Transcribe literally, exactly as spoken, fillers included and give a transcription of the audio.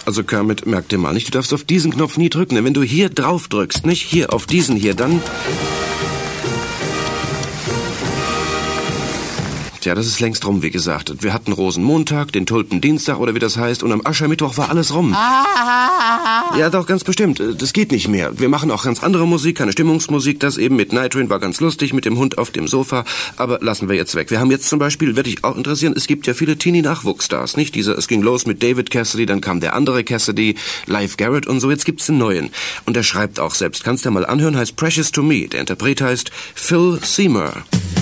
Also Kermit, merk dir mal nicht, du darfst auf diesen Knopf nie drücken. Denn wenn du hier drauf drückst, nicht hier auf diesen hier, dann... Tja, das ist längst rum, wie gesagt. Wir hatten Rosenmontag, den Tulpendienstag oder wie das heißt, und am Aschermittwoch war alles rum. Ja, doch, ganz bestimmt. Das geht nicht mehr. Wir machen auch ganz andere Musik, keine Stimmungsmusik. Das eben mit Night Train war ganz lustig, mit dem Hund auf dem Sofa. Aber lassen wir jetzt weg. Wir haben jetzt zum Beispiel, wird dich auch interessieren, es gibt ja viele Teenie-Nachwuchsstars, nicht? Diese, es ging los mit David Cassidy, dann kam der andere Cassidy, Leif Garrett und so. Jetzt gibt's einen neuen. Und der schreibt auch selbst. Kannst du dir mal anhören, heißt Precious to Me. Der Interpret heißt Phil Seymour.